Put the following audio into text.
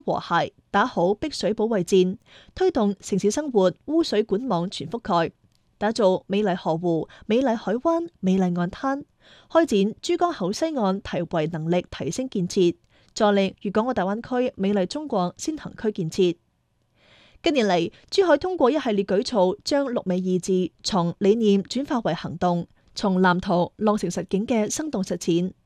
和諧，打好碧水保衛戰，推動城市生活污水管網全覆蓋，打造美麗河湖、美麗海灣、美麗岸灘，開展珠江口西岸堤圍能力提升建設，助力粵港澳大灣區美麗中國先行區建設。近年嚟，珠海通過一系列舉措，將六美二字從理念轉化為行動，從藍圖落成實境嘅生動實踐。